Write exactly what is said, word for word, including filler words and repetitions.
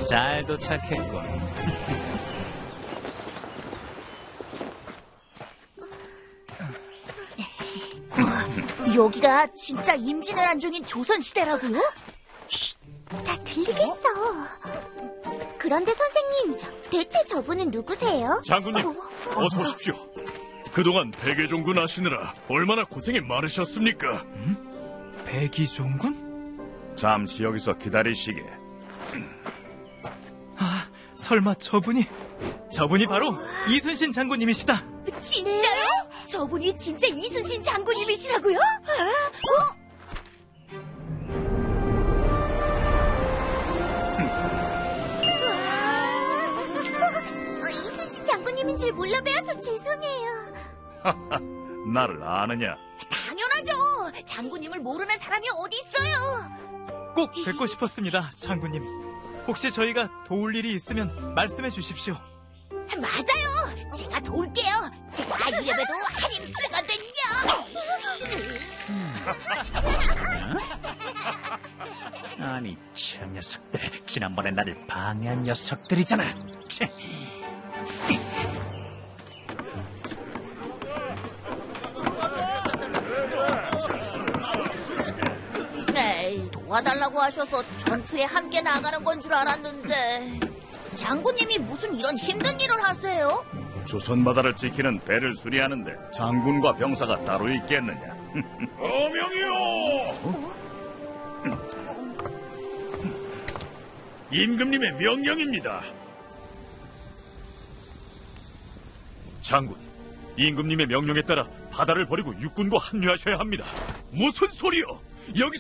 잘 도착했군. 여기가 진짜 임진왜란 중인 조선시대라고요? 다 들리겠어. 그런데 선생님, 대체 저분은 누구세요? 장군님, 어서 오십시오. 그동안 백예종군 하시느라 얼마나 고생이 많으셨습니까? 음? 백이종군? 잠시 여기서 기다리시게. 아, 설마 저분이 저분이 바로 이순신 장군님이시다. 진짜요? 저분이 진짜 이순신 장군님이시라고요? 어? 어, 이순신 장군님인 줄 몰라 배워서 죄송해요. 나를 아느냐? 당연하죠. 장군님을 모르는 사람이 어디 있어요? 꼭 뵙고 싶었습니다, 장군님. 혹시 저희가 도울 일이 있으면 말씀해 주십시오. 맞아요. 제가 도울게요. 제가 이래봬도 한힘 쓰거든요. 아니, 저 녀석들. 지난번에 나를 방해한 녀석들이잖아. 치. 에이, 도와달라고 하셔서 전투에 함께 나가는 건 줄 알았는데 장군님이 무슨 이런 힘든 일을 하세요? 조선바다를 지키는 배를 수리하는데 장군과 병사가 따로 있겠느냐? 어명이요! 임금님의 명령입니다. 장군, 임금님의 명령에 따라 바다를 버리고 육군과 합류하셔야 합니다. 무슨 소리요? 여기